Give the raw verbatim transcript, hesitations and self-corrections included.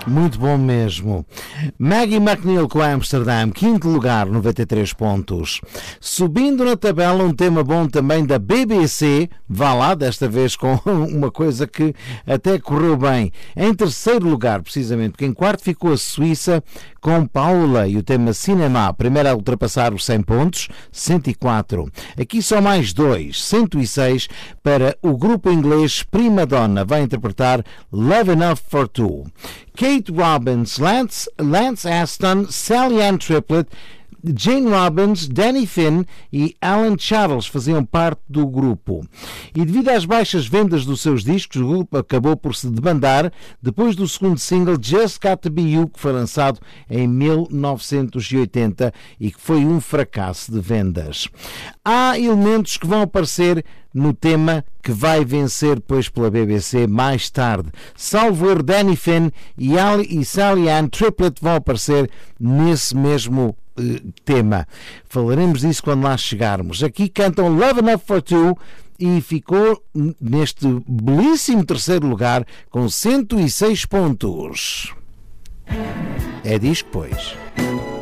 Muito bom mesmo. Maggie McNeil com Amsterdam, quinto lugar, noventa e três pontos. Subindo na tabela, um tema bom também da B B C, vá lá, desta vez com uma coisa que até correu bem. Em terceiro lugar, precisamente, porque em quarto ficou a Suíça com Paula e o tema Cinema, primeira a ultrapassar os cem pontos, cento e quatro. Aqui só mais dois, cento e seis, para o grupo inglês Prima Donna, vai interpretar Love Enough for Two. Kate Robbins, Lance, Lance Aston, Sally Ann Triplett, Jane Robbins, Danny Finn e Alan Charles faziam parte do grupo. E devido às baixas vendas dos seus discos, o grupo acabou por se debandar depois do segundo single Just Got to Be You, que foi lançado em mil novecentos e oitenta e que foi um fracasso de vendas. Há elementos que vão aparecer no tema que vai vencer depois pela B B C mais tarde. Salvo erro, Danny Finn e, Ali, e Sally Ann Triplett vão aparecer nesse mesmo uh, tema. Falaremos disso quando lá chegarmos. Aqui cantam Love Enough for Two e ficou neste belíssimo terceiro lugar com cento e seis pontos. É disco, pois.